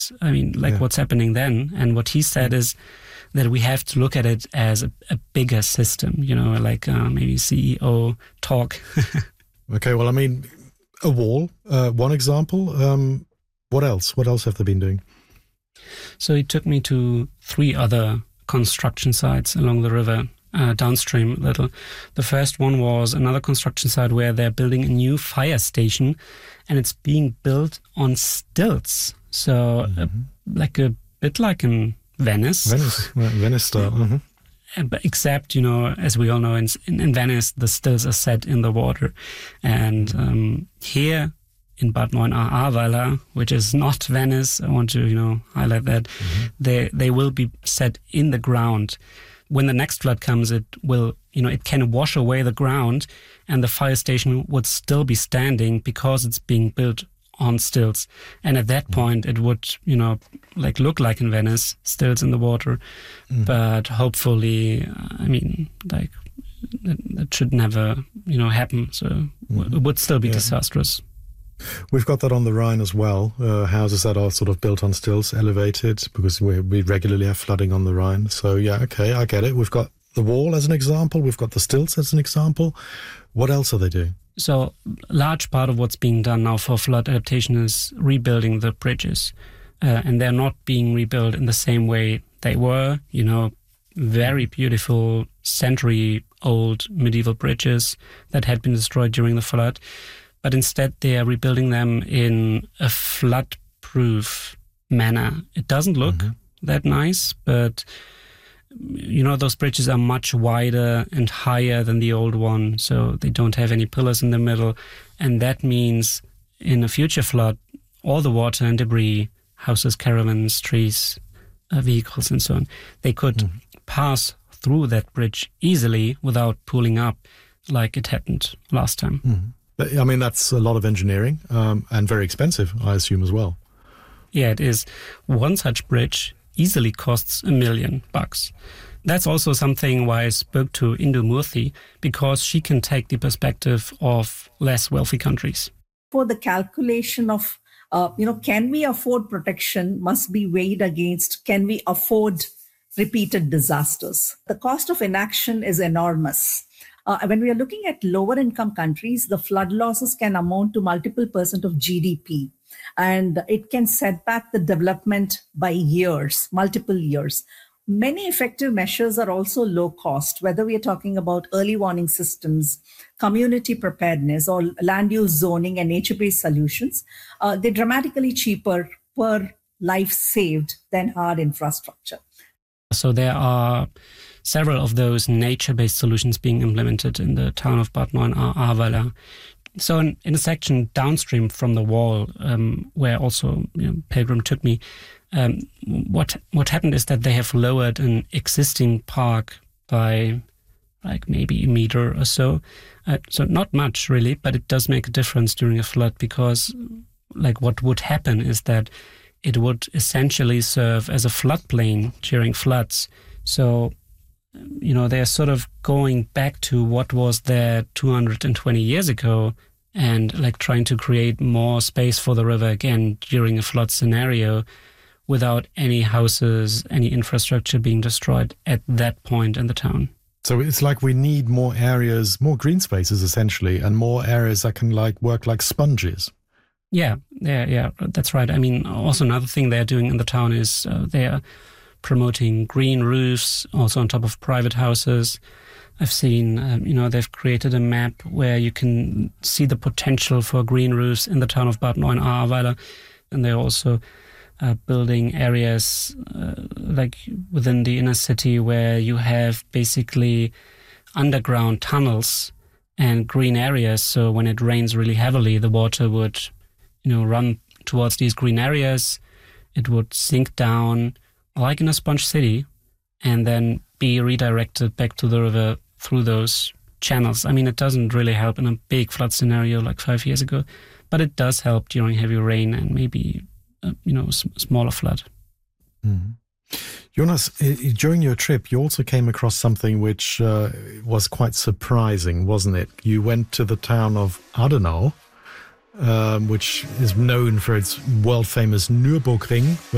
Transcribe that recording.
I mean, like what's happening then. And what he said is that we have to look at it as a bigger system, like maybe CEO talk. Okay, well, I mean, a wall, one example. What else? What else have they been doing? So he took me to 3 other construction sites along the river, downstream a little. The first one was another construction site where they're building a new fire station, and it's being built on stilts. So like a bit like in Venice. Venice style. Mm-hmm. But except, as we all know, in Venice, the stills are set in the water. And here in Bad Neuenahr-Ahrweiler, which is not Venice, I want to, highlight that, they will be set in the ground. When the next flood comes, it will, it can wash away the ground, and the fire station would still be standing because it's being built on stilts. And at that point, it would, look like in Venice, stilts in the water. But hopefully, that should never, happen. So it would still be disastrous. We've got that on the Rhine as well. Houses that are sort of built on stilts, elevated, because we regularly have flooding on the Rhine. So, okay, I get it. We've got the wall as an example. We've got the stilts as an example. What else are they doing? So a large part of what's being done now for flood adaptation is rebuilding the bridges. And they're not being rebuilt in the same way they were, very beautiful century-old medieval bridges that had been destroyed during the flood. But instead they are rebuilding them in a flood-proof manner. It doesn't look that nice, but those bridges are much wider and higher than the old one, so they don't have any pillars in the middle. And that means in a future flood, all the water and debris, houses, caravans, trees, vehicles and so on, they could pass through that bridge easily without pooling up like it happened last time. I mean, that's a lot of engineering and very expensive, I assume, as well. Yeah, it is. One such bridge easily costs $1 million. That's also something why I spoke to Indu Murthy, because she can take the perspective of less wealthy countries. For the calculation of, can we afford protection must be weighed against, can we afford repeated disasters? The cost of inaction is enormous. When we are looking at lower income countries, the flood losses can amount to multiple % of GDP. And it can set back the development by years, multiple years. Many effective measures are also low cost, whether we are talking about early warning systems, community preparedness, or land use zoning and nature-based solutions. They're dramatically cheaper per life saved than hard infrastructure. So there are several of those nature-based solutions being implemented in the town of Bad Neuenahr-Ahrweiler. So in a section downstream from the wall, where also Pilgrim took me, what happened is that they have lowered an existing park by like maybe a meter or so. So not much really, but it does make a difference during a flood, because like what would happen is that it would essentially serve as a floodplain during floods. So they're sort of going back to what was there 220 years ago and like trying to create more space for the river again during a flood scenario without any houses, any infrastructure being destroyed at that point in the town. So it's like we need more areas, more green spaces essentially, and more areas that can like work like sponges. Yeah, that's right. I mean, also another thing they're doing in the town is they are promoting green roofs also on top of private houses. I've seen, they've created a map where you can see the potential for green roofs in the town of Bad Neuenahr-Ahrweiler. And they're also building areas like within the inner city where you have basically underground tunnels and green areas. So when it rains really heavily, the water would, run towards these green areas. It would sink down like in a sponge city and then be redirected back to the river through those channels. I mean, it doesn't really help in a big flood scenario like 5 years ago, but it does help during heavy rain and maybe, smaller flood. Mm-hmm. Jonas, during your trip, you also came across something which was quite surprising, wasn't it? You went to the town of Adenau, which is known for its world-famous Nürburgring,